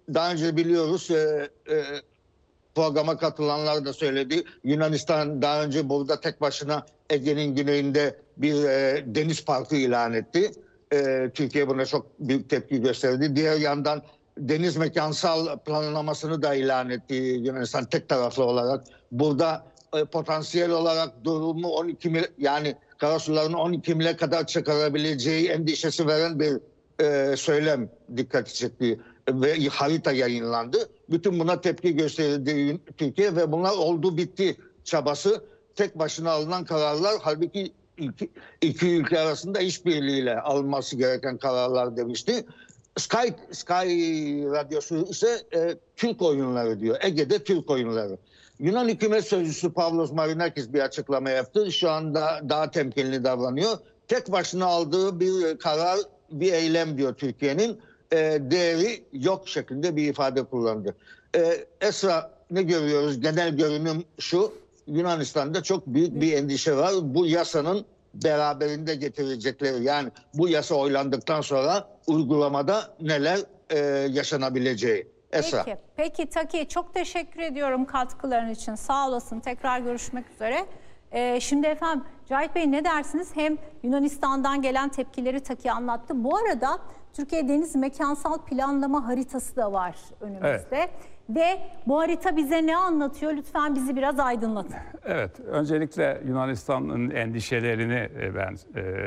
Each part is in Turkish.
daha önce biliyoruz, programa katılanlar da söyledi. Yunanistan daha önce burada tek başına Ege'nin güneyinde bir deniz parkı ilan etti. Türkiye buna çok büyük tepki gösterdi. Diğer yandan deniz mekansal planlamasını da ilan etti Yunanistan tek taraflı olarak. Burada potansiyel olarak durumu 12 mil, yani karasularını 12 mile kadar çıkarabileceği endişesi veren bir söylem dikkati çekti ve harita yayınlandı. Bütün buna tepki gösterdi Türkiye ve bunlar oldu bitti çabası, tek başına alınan kararlar, halbuki iki ülke arasında işbirliğiyle alınması gereken kararlar demişti. Sky radyosu ise Türk oyunları diyor. Ege'de Türk oyunları. Yunan hükümet sözcüsü Pavlos Marinakis bir açıklama yaptı. Şu anda daha temkinli davranıyor. Tek başına aldığı bir karar, bir eylem diyor Türkiye'nin. Değeri yok şeklinde bir ifade kullandı. Esra, ne görüyoruz? Genel görünüm şu: Yunanistan'da çok büyük bir endişe var. Bu yasanın beraberinde getirecekleri, yani bu yasa oylandıktan sonra uygulamada neler yaşanabileceği. Esra. Peki Taki, çok teşekkür ediyorum katkıların için. Sağ olasın. Tekrar görüşmek üzere. Şimdi efendim, Cahit Bey ne dersiniz? Hem Yunanistan'dan gelen tepkileri Taki anlattı. Bu arada Türkiye Deniz Mekansal Planlama haritası da var önümüzde. Evet. Ve bu harita bize ne anlatıyor? Lütfen bizi biraz aydınlatın. Evet, öncelikle Yunanistan'ın endişelerini ben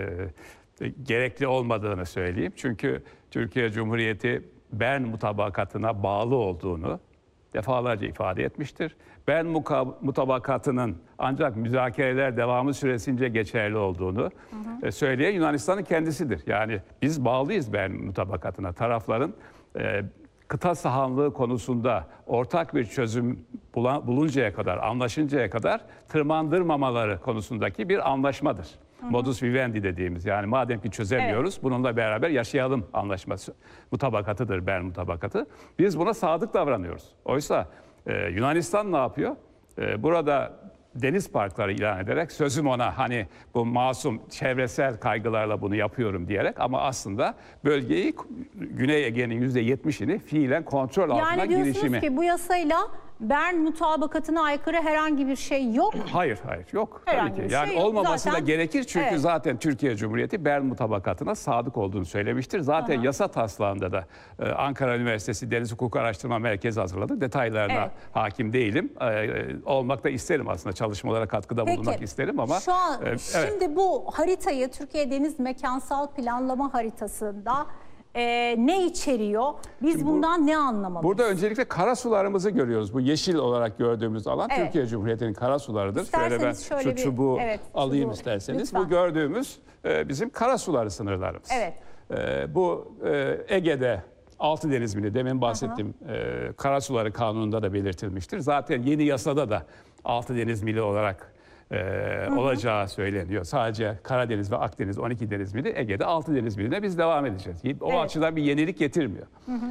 gerekli olmadığını söyleyeyim. Çünkü Türkiye Cumhuriyeti Bern mutabakatına bağlı olduğunu defalarca ifade etmiştir. Bern mutabakatının ancak müzakereler devamı süresince geçerli olduğunu söyleyen Yunanistan'ın kendisidir. Yani biz bağlıyız Bern mutabakatına. Tarafların kıta sahanlığı konusunda ortak bir çözüm buluncaya kadar, anlaşıncaya kadar tırmandırmamaları konusundaki bir anlaşmadır. Modus vivendi dediğimiz, yani madem ki çözemiyoruz, evet, bununla beraber yaşayalım anlaşması, mutabakatıdır Bern mutabakatı. Biz buna sadık davranıyoruz. Oysa Yunanistan ne yapıyor? Burada deniz parkları ilan ederek, sözüm ona hani bu masum çevresel kaygılarla bunu yapıyorum diyerek, ama aslında bölgeyi, Güney Ege'nin %70'ini fiilen kontrol altına girişimi. Yani diyorsunuz ki bu yasayla Bern mutabakatına aykırı herhangi bir şey yok. Hayır, yok. Herhangi tabii ki. Yani şey olmaması zaten da gerekir çünkü evet, zaten Türkiye Cumhuriyeti Bern mutabakatına sadık olduğunu söylemiştir. Zaten yasa taslağında da Ankara Üniversitesi Deniz Hukuku Araştırma Merkezi hazırladı. Detaylarına hakim değilim. Olmak da isterim aslında, çalışmalara katkıda bulunmak isterim ama. Şu an, şimdi bu haritayı, Türkiye Deniz Mekansal Planlama haritasında ne içeriyor? Biz şimdi bundan ne anlamalıyız? Burada öncelikle karasularımızı görüyoruz. Bu yeşil olarak gördüğümüz alan Türkiye Cumhuriyeti'nin karasularıdır. İsterseniz şöyle ben şu çubuğu alayım isterseniz. Lütfen. Bu gördüğümüz bizim karasuları sınırlarımız. Evet. Bu Ege'de 6 deniz mili, demin bahsettiğim karasuları kanununda da belirtilmiştir. Zaten yeni yasada da 6 deniz mili olarak olacağı söyleniyor. Sadece Karadeniz ve Akdeniz 12 deniz mili, Ege'de 6 deniz miline biz devam edeceğiz. O açıdan bir yenilik getirmiyor.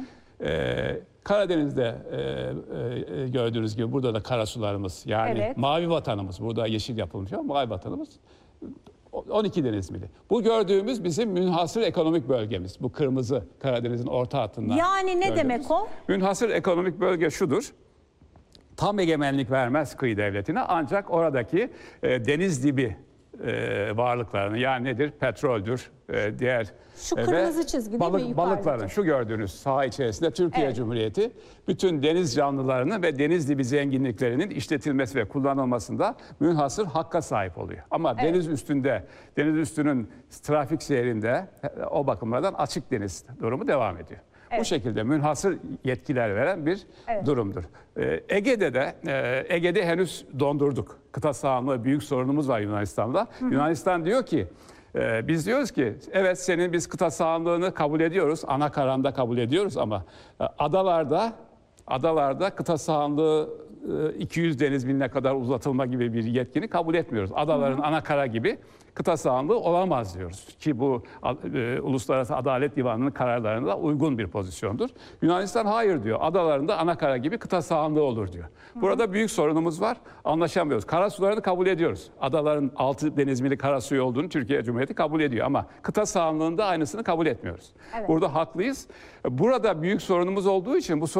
Karadeniz'de gördüğünüz gibi burada da karasularımız, yani mavi vatanımız, burada yeşil yapılmış ama mavi vatanımız 12 deniz mili. Bu gördüğümüz bizim münhasır ekonomik bölgemiz. Bu kırmızı Karadeniz'in orta hattından. Yani ne demek o? Münhasır ekonomik bölge şudur: tam egemenlik vermez kıyı devletine, ancak oradaki deniz dibi varlıklarını, yani nedir? Petroldür, diğer şu kırmızı çizgi balıkların, şu gördüğünüz saha içerisinde Türkiye Cumhuriyeti bütün deniz canlılarını ve deniz dibi zenginliklerinin işletilmesi ve kullanılmasında münhasır hakka sahip oluyor. Ama deniz üstünde, deniz üstünün trafik seyrinde o bakımlardan açık deniz durumu devam ediyor. Bu şekilde münhasır yetkiler veren bir durumdur. Ege'de henüz dondurduk. Kıta sahanlığı büyük sorunumuz var Yunanistan'da. Yunanistan diyor ki, biz diyoruz ki evet, senin biz kıta sahanlığını kabul ediyoruz, ana karanda kabul ediyoruz ama adalarda kıta sahanlığı 200 deniz miline kadar uzatılma gibi bir yetkini kabul etmiyoruz. Adaların ana kara gibi kıta sahanlığı olamaz diyoruz. Ki bu Uluslararası Adalet Divanı'nın kararlarına uygun bir pozisyondur. Yunanistan hayır diyor. Adalarında ana kara gibi kıta sahanlığı olur diyor. Burada büyük sorunumuz var. Anlaşamıyoruz. Karasularını kabul ediyoruz. Adaların 6 deniz mili karasuyu olduğunu Türkiye Cumhuriyeti kabul ediyor ama kıta sahanlığında aynısını kabul etmiyoruz. Burada haklıyız. Burada büyük sorunumuz olduğu için bu